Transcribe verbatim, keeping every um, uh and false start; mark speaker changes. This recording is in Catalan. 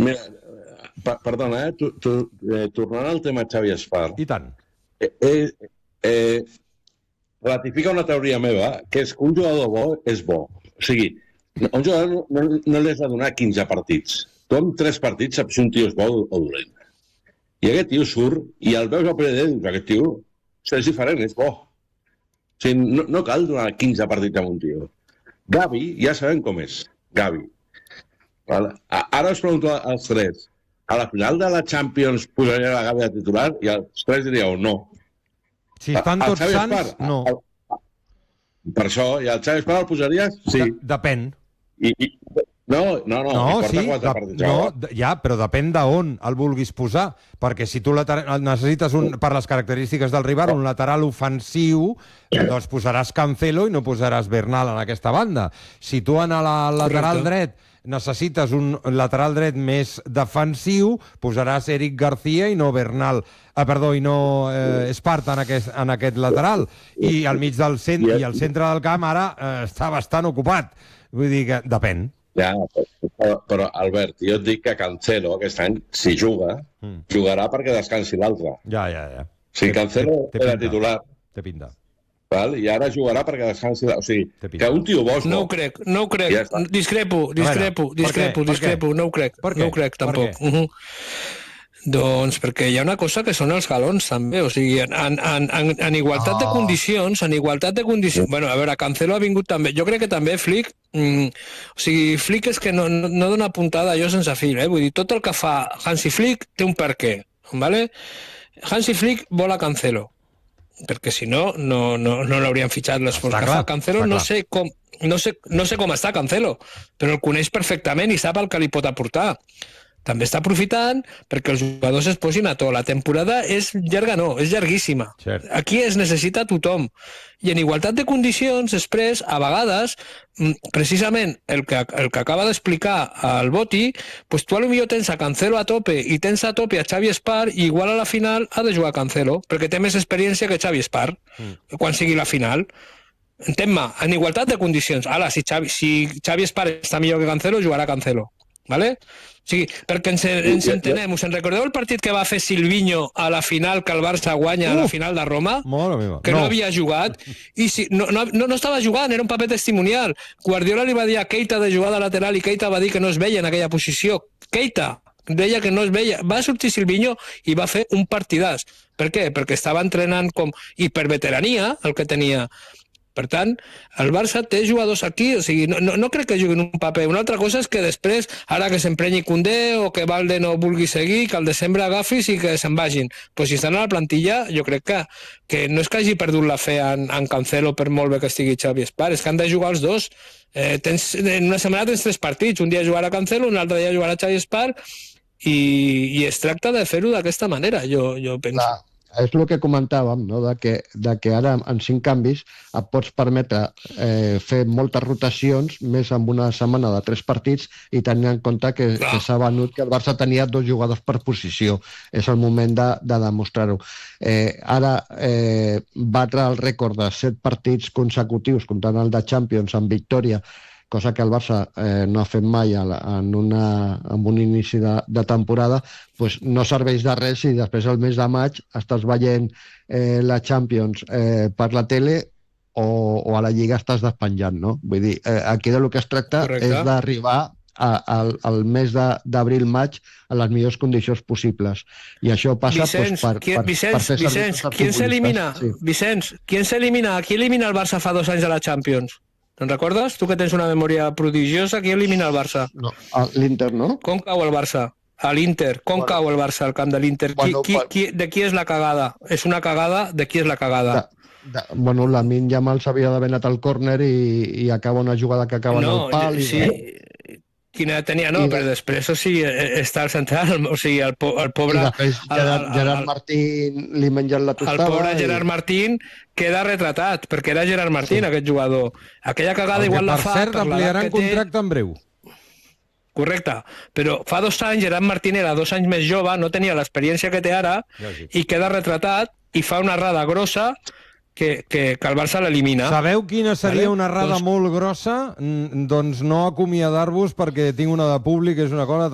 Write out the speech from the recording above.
Speaker 1: Mira, per, perdona, eh? Tu, tu, eh, tornant al tema Xavi Espar...
Speaker 2: I tant.
Speaker 1: Eh, eh, eh, ratifica una teoria meva, que és que un jugador bo és bo. O sigui, a un jugador no, no, no li has de donar quinze partits. Tu amb tres partits saps si un tio és bo o dolent. I aquest tio surt i el veus al primer dia i dius, aquest tio és diferent, és bo. O sigui, no, no cal donar quinze partits a un tio. Gavi, ja sabem com és. Gavi. Vale. Ara us pregunto als tres. A la final de la Champions posaria la Gavi de titular i els tres diríeu no.
Speaker 2: Si estan tots sants, no.
Speaker 1: Per això, i el Xavi Espar el posaries? Sí.
Speaker 2: Depèn.
Speaker 1: I, i, no, no, no,
Speaker 2: no,
Speaker 1: sí,
Speaker 2: de, no, ja, però depèn d'on el vulguis posar, perquè si tu lateral, necessites, un, per les característiques del rival, un lateral ofensiu, doncs posaràs Cancelo i no posaràs Bernal en aquesta banda. Si tu en el lateral dret necessites un lateral dret més defensiu, posaràs Eric García i no Bernal, ah, perdó, i no eh, Esparta en aquest, en aquest lateral. I al mig del centre, i al centre del camp ara eh, està bastant ocupat. Vull dir que depèn.
Speaker 1: Ja, però, però Albert, jo et dic que Cancelo aquest any, si juga, mm. jugarà perquè descansi l'altre.
Speaker 2: Ja, ja, ja.
Speaker 1: O sigui, Cancelo era titular.
Speaker 2: Té pinta.
Speaker 1: Val? I ara jugarà perquè descansi l'altre. O sigui, que un tio bo és bo.
Speaker 3: No ho crec, no ho crec. Ja discrepo, discrepo, veure, discrepo, discrepo. No ho crec, no ho crec tampoc. Uh -huh. Doncs perquè hi ha una cosa que són els galons també, o sigui, en, en, en, en igualtat oh. de condicions, en igualtat de condicions, bueno, a veure, Cancelo ha vingut també, jo crec que també Flick, mm, o sigui, Flick és que no, no, no dona puntada allò sense fil, eh? Vull dir, tot el que fa Hansi Flick té un per què, ¿vale? Hansi Flick vol a Cancelo, perquè si no, no, no, no l'haurien fitxat l'esforç que fa Cancelo, no sé com, no sé, no sé com està Cancelo, però el coneix perfectament i sap el que li pot aportar. També està aprofitant perquè els jugadors es posin a to. La temporada és llarga, no, és llarguíssima. Cert. Aquí es necessita tothom. I en igualtat de condicions, després, a vegades, precisament el que, el que acaba d'explicar el Boti, pues tu potser tens a Cancelo a tope i tens a tope a Xavi Espar i igual a la final ha de jugar Cancelo, perquè té més experiència que Xavi Espar, mm. quan sigui la final. Entén-me, en igualtat de condicions. Ara, si Xavi, si Xavi Espar està millor que Cancelo, jugarà Cancelo. ¿Vale? O sigui, perquè ens, ens entenem, us en recordeu el partit que va fer Silvinho a la final que el Barça guanya uh, a la final de Roma? Que no, no havia jugat i si, no, no, no estava jugant, era un paper testimonial. Guardiola li va dir a Keita de jugar de lateral i Keita va dir que no es veia en aquella posició. Keita deia que no es veia. Va sortir Silvinho i va fer un partidàs. Per què? Perquè estava entrenant com... i per veterania el que tenia. Per tant, el Barça té jugadors aquí, o sigui, no, no, no crec que juguin un paper. Una altra cosa és que després, ara que s'emprenyi Koundé o que Valde no vulgui seguir, que al desembre agafis i que se'n vagin. Però si estan a la plantilla, jo crec que, que no és que hagi perdut la fe en, en Cancelo per molt bé que estigui Xavi Espar, és que han de jugar els dos. Eh, tens, en una setmana tens tres partits, un dia jugarà Cancelo, un altre dia jugarà Xavi Espar, i, i es tracta de fer-ho d'aquesta manera, jo, jo penso.
Speaker 4: Clar. És el que comentàvem, no? de, que, de que ara en cinc canvis et pots permetre eh, fer moltes rotacions més en una setmana de tres partits i tenint en compte que, que s'ha venut que el Barça tenia dos jugadors per posició. És el moment de, de demostrar-ho. Eh, ara, eh, batre el rècord de set partits consecutius, comptant el de Champions en victòria, cosa que el Barça eh, no ha fet mai en, una, en un inici de, de temporada, pues no serveix de res si després al mes de maig estàs veient eh, la Champions eh, per la tele o, o a la Lliga estàs despenjant, no? Vull dir, eh, aquí de lo que es tracta Correcte. És d'arribar al, al mes d'abril-maig a les millors condicions possibles. I això passa
Speaker 3: Vicenç,
Speaker 4: pues, per,
Speaker 3: qui,
Speaker 4: per,
Speaker 3: Vicenç,
Speaker 4: per fer servir
Speaker 3: Vicenç, qui s'elimina? Sí. Vicenç, qui s'elimina? Qui elimina el Barça fa dos anys a la Champions? Te'n recordes? Tu que tens una memòria prodigiosa, qui elimina el Barça?
Speaker 4: No, l'Inter, no?
Speaker 3: Com cau el Barça? A l'Inter. Com bueno, cau el Barça al camp de l'Inter? Bueno, qui, qui, de qui és la cagada? És una cagada? De qui és la cagada?
Speaker 4: De, de, bueno, Lamine Yamal s'havia d'haver anat al còrner i, i acaba una jugada que acaba
Speaker 3: no,
Speaker 4: en el pal.
Speaker 3: Sí,
Speaker 4: I...
Speaker 3: Quina tenia, no, I però de... després, o sigui, està al central, o sigui, el, po el pobre...
Speaker 4: I després Gerard, el, el, Gerard Martín li mengen la tostada...
Speaker 3: El pobre i... Gerard Martín queda retratat, perquè era Gerard Martín, sí. Aquest jugador. Aquella cagada el igual la fa...
Speaker 2: Per cert, ampliaran contracte té... en breu.
Speaker 3: Correcte, però fa dos anys Gerard Martín era dos anys més jove, no tenia l'experiència que té ara, ja, sí. I queda retratat i fa una errada grossa que, que, que el Barça l'elimina.
Speaker 2: Sabeu quina seria vale? Una errada doncs... molt grossa? Doncs no acomiadar-vos perquè tinc una de públic, és una cosa